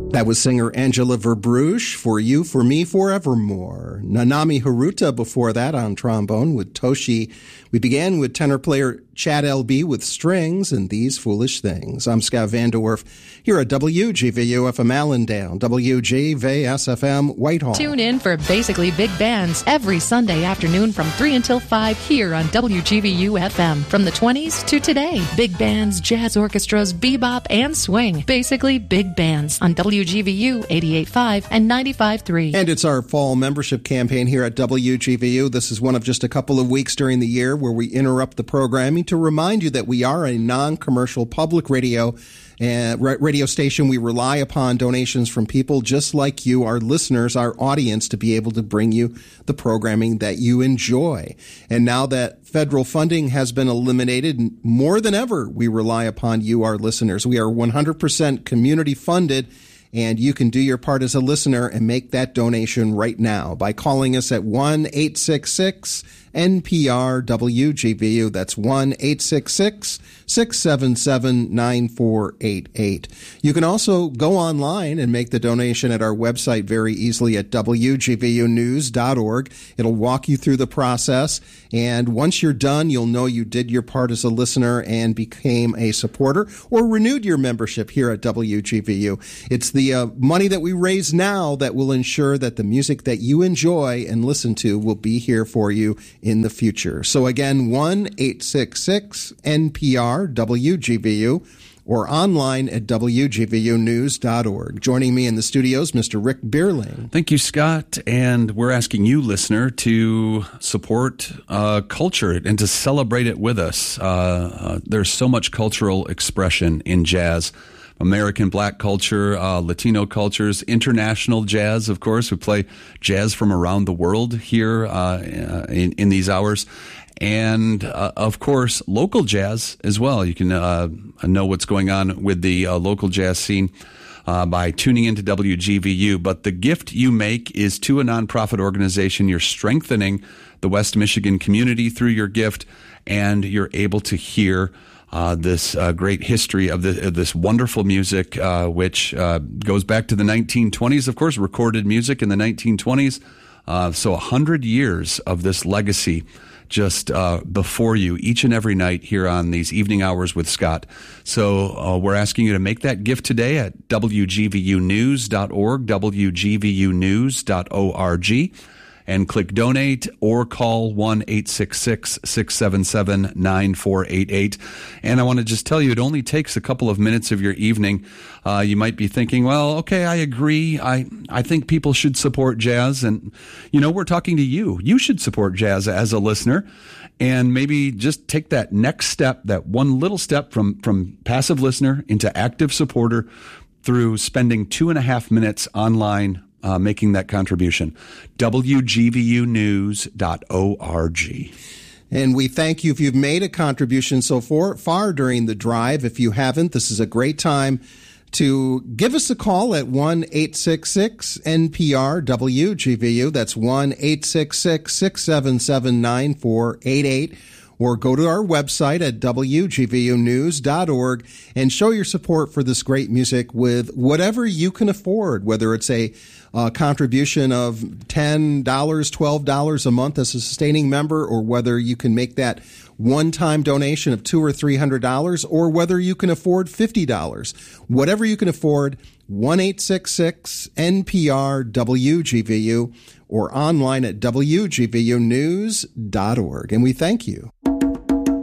That was singer Angela Verbruch, For You, For Me, Forevermore. Nanami Haruta before that on trombone with Toshi. We began with tenor player Chad L.B. with strings and These Foolish Things. I'm Scott Vanderwerf here at WGVU-FM Allendale, WGVS-FM Whitehall. Tune in for Basically Big Bands every Sunday afternoon from 3 until 5 here on WGVU-FM. From the 20s to today, big bands, jazz orchestras, bebop, and swing. Basically Big Bands on WGVU 88.5 and 95.3. And it's our fall membership campaign here at WGVU. This is one of just a couple of weeks during the year where we interrupt the programming to remind you that we are a non-commercial public radio station. We rely upon donations from people just like you, our listeners, our audience, to be able to bring you the programming that you enjoy. And now that federal funding has been eliminated, more than ever, we rely upon you, our listeners. We are 100% community funded, and you can do your part as a listener and make that donation right now by calling us at 1-866-NPR-WGVU. That's 1-866-677-9488. You can also go online and make the donation at our website very easily at WGVUnews.org. It'll walk you through the process, and once you're done, you'll know you did your part as a listener and became a supporter or renewed your membership here at WGVU. It's the money that we raise now that will ensure that the music that you enjoy and listen to will be here for you in the future. So again, 1-866-NPR-WGVU or online at WGVUnews.org. Joining me in the studios, Mr. Rick Bierling. Thank you, Scott. And we're asking you, listener, to support culture and to celebrate it with us. There's so much cultural expression in jazz. American Black culture, Latino cultures, international jazz, of course. We play jazz from around the world here in these hours. And, of course, local jazz as well. You can know what's going on with the local jazz scene by tuning into WGVU. But the gift you make is to a nonprofit organization. You're strengthening the West Michigan community through your gift, and you're able to hear this great history of this wonderful music, which goes back to the 1920s, of course, recorded music in the 1920s. So 100 years of this legacy just before you each and every night here on these evening hours with Scott. So we're asking you to make that gift today at WGVUnews.org, WGVUnews.org. And click donate or call 1-866-677-9488. And I want to just tell you, it only takes a couple of minutes of your evening. You might be thinking, well, okay, I agree. I think people should support jazz. And, we're talking to you. You should support jazz as a listener. And maybe just take that next step, that one little step from passive listener into active supporter through spending 2.5 minutes online making that contribution. WGVUnews.org. And we thank you if you've made a contribution so far during the drive. If you haven't, this is a great time to give us a call at 1-866-NPR-WGVU. That's 1-866-677-9488. Or go to our website at WGVUnews.org and show your support for this great music with whatever you can afford, whether it's a contribution of $10, $12 a month as a sustaining member, or whether you can make that one-time donation of $200 or $300, or whether you can afford $50. Whatever you can afford, 1-866-NPR-WGVU or online at WGVUnews.org. And we thank you.